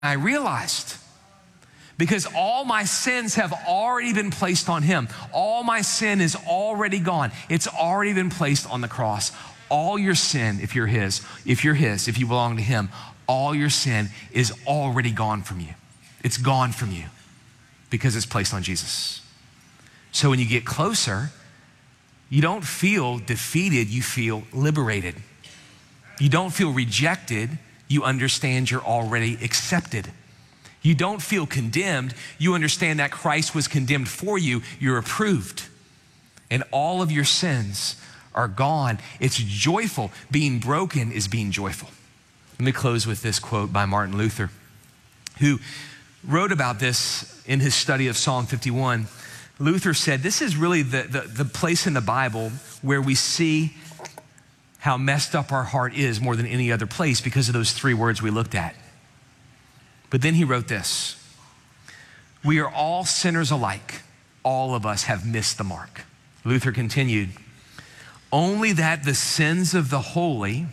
I realized, because all my sins have already been placed on him. All my sin is already gone. It's already been placed on the cross. All your sin, if you're his, if you belong to him, all your sin is already gone from you. It's gone from you because it's placed on Jesus. So when you get closer, you don't feel defeated, you feel liberated. You don't feel rejected, you understand you're already accepted. You don't feel condemned, you understand that Christ was condemned for you, you're approved. And all of your sins are gone. It's joyful. Being broken is being joyful. Let me close with this quote by Martin Luther, who wrote about this in his study of Psalm 51. Luther said, this is really the place in the Bible where we see how messed up our heart is more than any other place because of those three words we looked at. But then he wrote this: we are all sinners alike. All of us have missed the mark. Luther continued, only that the sins of the holy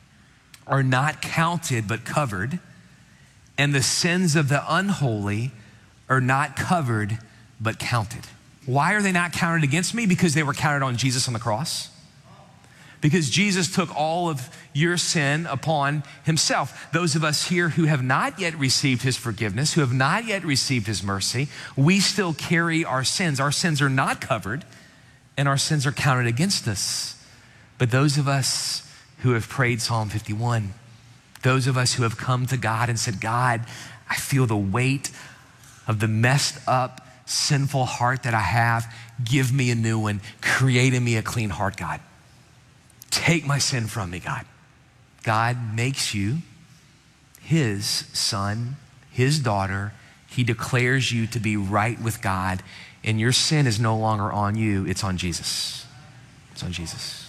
are not counted but covered, and the sins of the unholy are not covered but counted. Why are they not counted against me? Because they were counted on Jesus on the cross. Because Jesus took all of your sin upon himself. Those of us here who have not yet received his forgiveness, who have not yet received his mercy, we still carry our sins. Our sins are not covered and our sins are counted against us. But those of us who have prayed Psalm 51, those of us who have come to God and said, God, I feel the weight of the messed up, sinful heart that I have. Give me a new one. Create in me a clean heart, God. Take my sin from me, God. God makes you his son, his daughter. He declares you to be right with God, and your sin is no longer on you, it's on Jesus. It's on Jesus.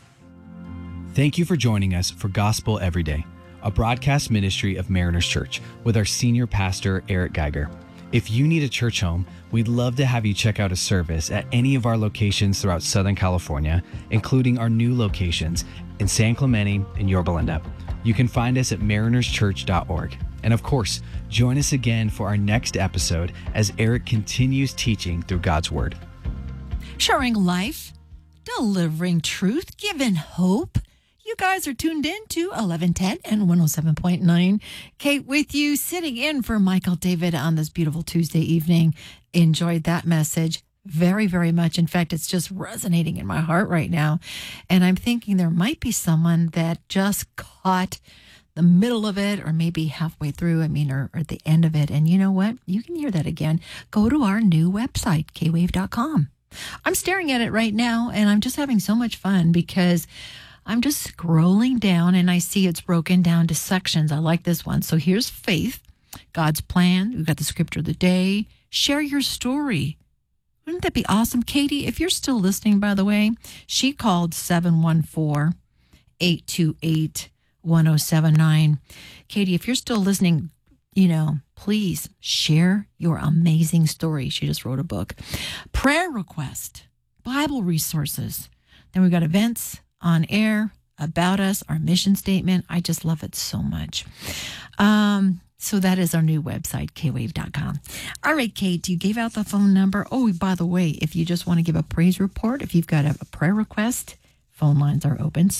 Thank you for joining us for Gospel Every Day, a broadcast ministry of Mariners Church with our senior pastor, Eric Geiger. If you need a church home, we'd love to have you check out a service at any of our locations throughout Southern California, including our new locations in San Clemente and Yorba Linda. You can find us at marinerschurch.org. And of course, join us again for our next episode as Eric continues teaching through God's Word. Sharing life, delivering truth, giving hope. You guys are tuned in to 1110 and 107.9. Kate with you, sitting in for Michael David on this beautiful Tuesday evening. Enjoyed that message very, very much. In fact, it's just resonating in my heart right now. And I'm thinking there might be someone that just caught the middle of it, or maybe halfway through, or at the end of it. And you know what? You can hear that again. Go to our new website, kwave.com. I'm staring at it right now, and I'm just having so much fun because I'm just scrolling down and I see it's broken down to sections. I like this one. So here's faith, God's plan. We've got the scripture of the day. Share your story. Wouldn't that be awesome? Katie, if you're still listening, by the way, she called 714-828-1079. Katie, if you're still listening, please share your amazing story. She just wrote a book. Prayer request, Bible resources. Then we've got events on air, about us, our mission statement. I just love it so much. So that is our new website, kwave.com. All right, Kate, you gave out the phone number. Oh, by the way, if you just want to give a praise report, if you've got a prayer request, phone lines are open,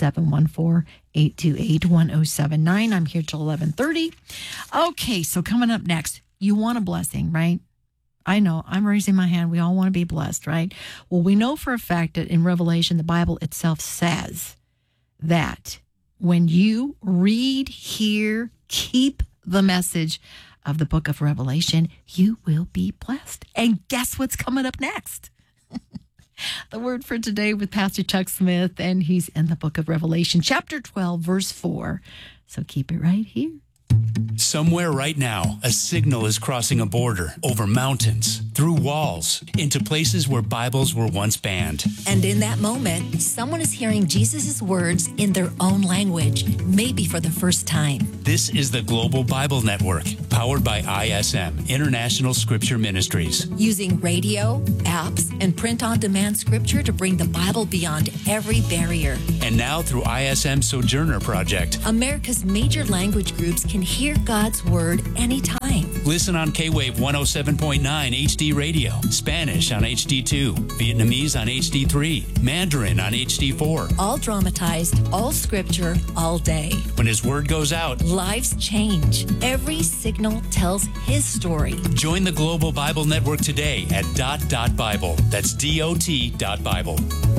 714-828-1079. I'm here till 11:30. Okay, so coming up next, you want a blessing, right? I know, I'm raising my hand. We all want to be blessed, right? Well, we know for a fact that in Revelation, the Bible itself says that when you read, hear, keep the message of the book of Revelation, you will be blessed. And guess what's coming up next? The word for today with Pastor Chuck Smith, and he's in the book of Revelation, chapter 12, verse 4. So keep it right here. Somewhere right now, a signal is crossing a border over mountains, through walls, into places where Bibles were once banned. And in that moment, someone is hearing Jesus' words in their own language, maybe for the first time. This is the Global Bible Network, powered by ISM, International Scripture Ministries. Using radio, apps, and print-on-demand scripture to bring the Bible beyond every barrier. And now through ISM Sojourner Project, America's major language groups can hear God's Word anytime. Listen on K-Wave 107.9 HD Radio, Spanish on HD2, Vietnamese on HD3, Mandarin on HD4. All dramatized, all scripture, all day. When His Word goes out, lives change. Every signal tells His story. Join the Global Bible Network today at .Bible. That's DOT.Bible.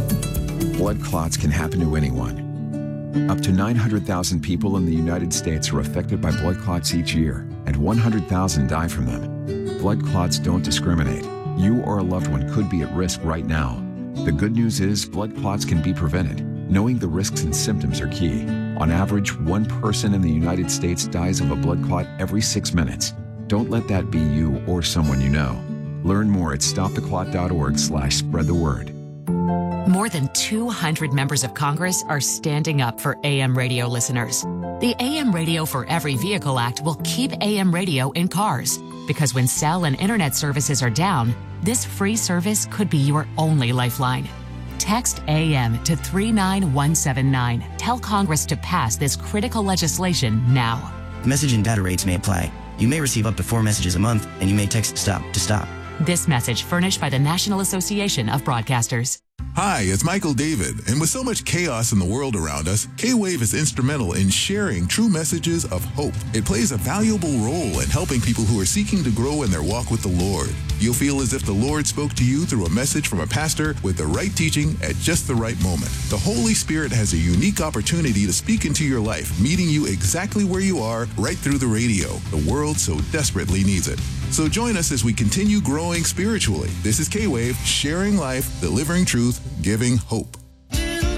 Blood clots can happen to anyone. Up to 900,000 people in the United States are affected by blood clots each year, and 100,000 die from them. Blood clots don't discriminate. You or a loved one could be at risk right now. The good news is blood clots can be prevented. Knowing the risks and symptoms are key. On average, one person in the United States dies of a blood clot every 6 minutes. Don't let that be you or someone you know. Learn more at stoptheclot.org/spread-the-word. More than 200 members of Congress are standing up for AM radio listeners. The AM Radio for Every Vehicle Act will keep AM radio in cars, because when cell and internet services are down, this free service could be your only lifeline. Text AM to 39179. Tell Congress to pass this critical legislation now. Message and data rates may apply. You may receive up to 4 messages a month, and you may text STOP to stop. This message furnished by the National Association of Broadcasters. Hi, it's Michael David, and with so much chaos in the world around us, K-Wave is instrumental in sharing true messages of hope. It plays a valuable role in helping people who are seeking to grow in their walk with the Lord. You'll feel as if the Lord spoke to you through a message from a pastor with the right teaching at just the right moment. The Holy Spirit has a unique opportunity to speak into your life, meeting you exactly where you are, right through the radio. The world so desperately needs it. So join us as we continue growing spiritually. This is K-Wave, sharing life, delivering truth, giving hope.